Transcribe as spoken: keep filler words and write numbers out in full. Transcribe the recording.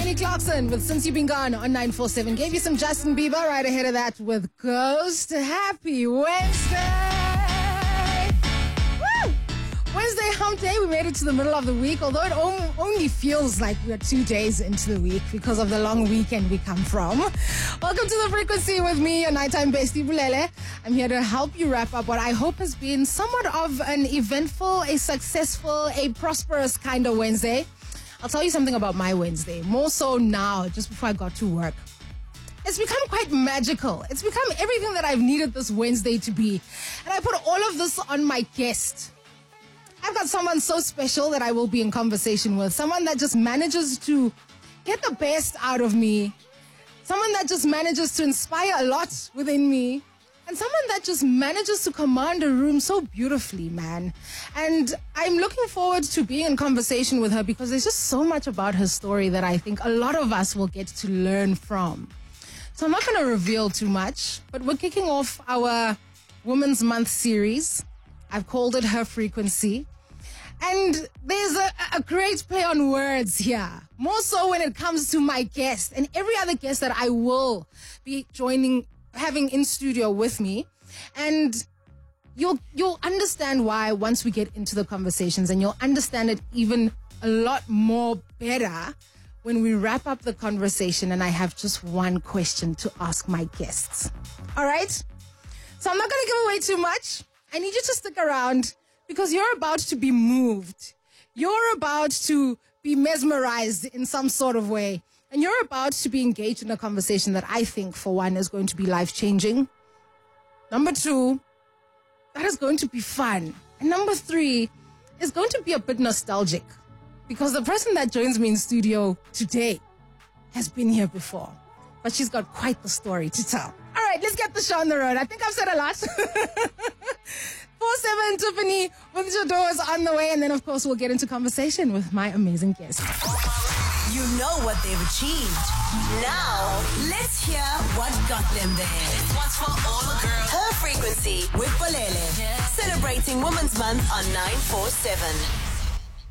Kelly Clarkson with Since You've Been Gone on nine four seven. Gave you some Justin Bieber right ahead of that with Ghost. Happy Wednesday. Woo! Wednesday hump day. We made it to the middle of the week, although it om- only feels like we're two days into the week because of the long weekend we come from. Welcome to The Frequency with me, your nighttime bestie, Bulele. I'm here to help you wrap up what I hope has been somewhat of an eventful, a successful, a prosperous kind of Wednesday. I'll tell you something about my Wednesday, more so now, just before I got to work. It's become quite magical. It's become everything that I've needed this Wednesday to be. And I put all of this on my guest. I've got someone so special that I will be in conversation with. Someone that just manages to get the best out of me. Someone that just manages to inspire a lot within me. And someone that just manages to command a room so beautifully, man. And I'm looking forward to being in conversation with her because there's just so much about her story that I think a lot of us will get to learn from. So I'm not going to reveal too much, but we're kicking off our Women's Month series. I've called it Her Frequency. And there's a, a great play on words here. More so when it comes to my guest and every other guest that I will be joining having in studio with me. And you'll you'll understand why once we get into the conversations, and you'll understand it even a lot more better when we wrap up the conversation and I have just one question to ask my guests. All right? So I'm not going to give away too much. I need you to stick around because you're about to be moved. You're about to be mesmerized in some sort of way. And you're about to be engaged in a conversation that I think, for one, is going to be life-changing. Number two, that is going to be fun. And number three, is going to be a bit nostalgic. Because the person that joins me in studio today has been here before. But she's got quite the story to tell. All right, let's get the show on the road. I think I've said a lot. four seven Tiffany with your doors on the way. And then, of course, we'll get into conversation with my amazing guest. You know what they've achieved. Now, let's hear what got them there. This one's for all the girls. Her Frequency with Bolele. Yeah. Celebrating Women's Month on nine four seven.